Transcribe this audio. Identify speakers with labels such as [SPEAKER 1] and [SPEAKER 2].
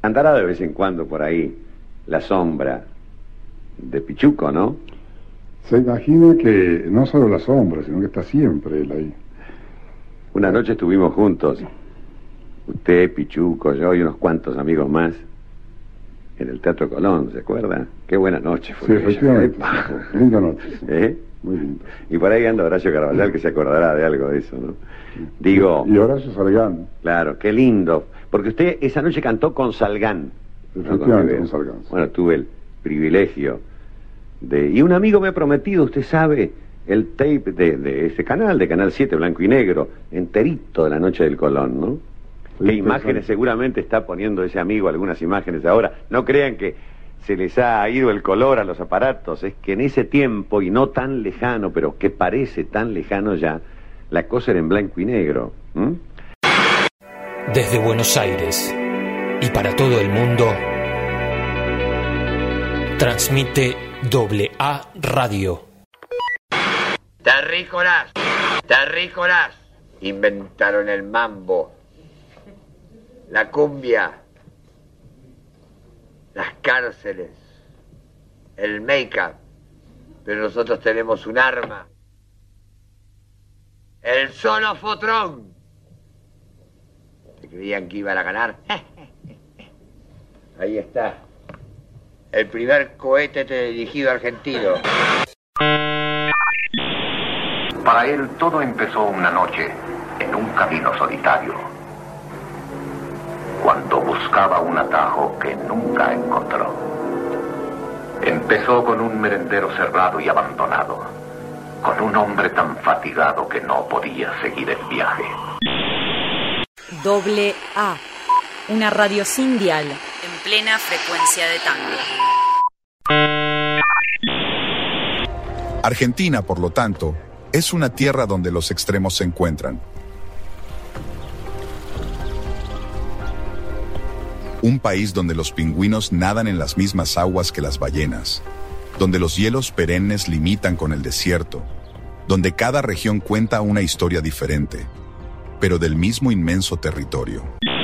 [SPEAKER 1] Andará de vez en cuando por ahí la sombra de Pichuco, ¿no?
[SPEAKER 2] Se imagina que no solo la sombra, sino que está siempre él ahí.
[SPEAKER 1] Una noche estuvimos juntos, usted, Pichuco, yo y unos cuantos amigos más, en el Teatro Colón, ¿se acuerda? Qué buena noche fue.
[SPEAKER 2] Sí, efectivamente. Sí. Linda noche. Sí. Muy lindo.
[SPEAKER 1] Y por ahí anda Horacio Carvajal, que se acordará de algo de eso, ¿no? Digo...
[SPEAKER 2] Y Horacio Salgán.
[SPEAKER 1] Claro, qué lindo. Porque usted esa noche cantó con Salgán.
[SPEAKER 2] Efectivamente, con Salgán. Sí.
[SPEAKER 1] Bueno, tuve el privilegio de... Y un amigo me ha prometido, usted sabe, el tape de ese canal, de Canal 7, blanco y negro, enterito de la noche del Colón, ¿no? Sí, qué imágenes seguramente está poniendo ese amigo, algunas imágenes ahora. No crean que se les ha ido el color a los aparatos, es que en ese tiempo, y no tan lejano, pero que parece tan lejano ya, la cosa era en blanco y negro.
[SPEAKER 3] Desde Buenos Aires y para todo el mundo, transmite AA Radio.
[SPEAKER 4] Terrícolas, terrícolas, inventaron el mambo, la cumbia, las cárceles, el make-up, pero nosotros tenemos un arma, el solofotrón. ¿Te creían que iban a ganar? Ahí está, el primer cohete dirigido argentino.
[SPEAKER 5] Para él todo empezó una noche en un camino solitario, cuando buscaba un atajo que nunca encontró. Empezó con un merendero cerrado y abandonado, con un hombre tan fatigado que no podía seguir el viaje.
[SPEAKER 6] AA, una radio sin dial, en plena frecuencia de tango.
[SPEAKER 7] Argentina, por lo tanto, es una tierra donde los extremos se encuentran. Un país donde los pingüinos nadan en las mismas aguas que las ballenas, donde los hielos perennes limitan con el desierto, donde cada región cuenta una historia diferente, pero del mismo inmenso territorio.